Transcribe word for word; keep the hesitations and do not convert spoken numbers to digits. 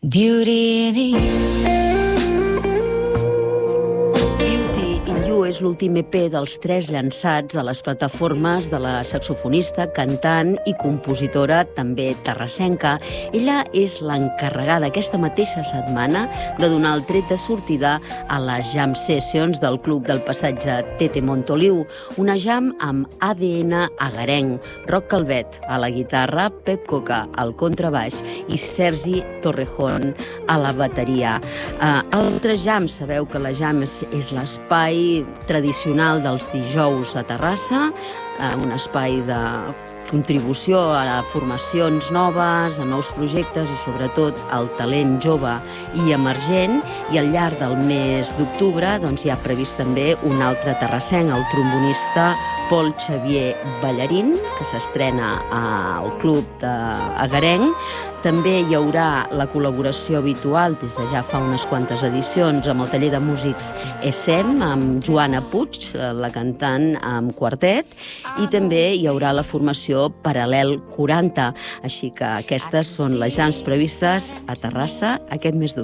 Beauty in you. Beauty in You és l'últim E P dels tres llançats a les plataformes de la saxofonista, cantant i compositora també terrassenca. Ella és l'encarregada aquesta mateixa setmana de donar el tret de sortida a les Jam Sessions del Club del Passatge Tete Montoliu, una jam amb A D N agarenc, Roc Calvet a la guitarra, Pep Coca al contrabaix i Sergi Torrejón a la bateria. Uh, altres jams, sabeu que la jam és, és l'espai tradicional dels dijous a Terrassa, uh, un espai de contribució a formacions noves, a nous projectes i sobretot al talent jove i emergent, i al llarg del mes d'octubre doncs, hi ha previst també un altre terrassenc, el trombonista Pol Xavier Ballarín, que s'estrena al Club d'Agarenc. També hi haurà la col·laboració habitual des de ja fa unes quantes edicions amb el taller de músics E S E M, amb Joana Puig, la cantant amb quartet, i també hi haurà la formació Paral·lel quaranta. Així que aquestes són les jams previstes a Terrassa aquest mes d'octubre.